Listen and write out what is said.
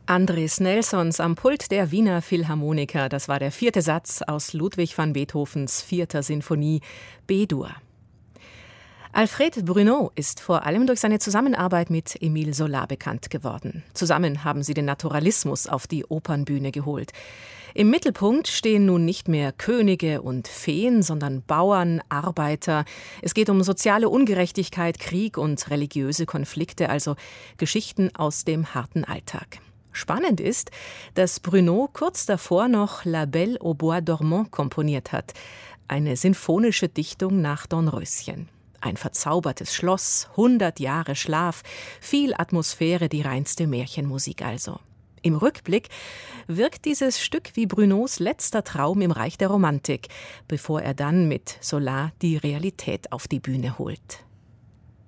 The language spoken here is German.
Andres Nelsons am Pult der Wiener Philharmoniker. Das war der 4. Satz aus Ludwig van Beethovens 4. Sinfonie B-Dur. Alfred Bruneau ist vor allem durch seine Zusammenarbeit mit Émile Zola bekannt geworden. Zusammen haben sie den Naturalismus auf die Opernbühne geholt. Im Mittelpunkt stehen nun nicht mehr Könige und Feen, sondern Bauern, Arbeiter. Es geht um soziale Ungerechtigkeit, Krieg und religiöse Konflikte, also Geschichten aus dem harten Alltag. Spannend ist, dass Bruneau kurz davor noch La Belle au Bois dormant komponiert hat, eine sinfonische Dichtung nach Dornröschen. Ein verzaubertes Schloss, 100 Jahre Schlaf, viel Atmosphäre, die reinste Märchenmusik also. Im Rückblick wirkt dieses Stück wie Bruneaus letzter Traum im Reich der Romantik, bevor er dann mit Zola die Realität auf die Bühne holt.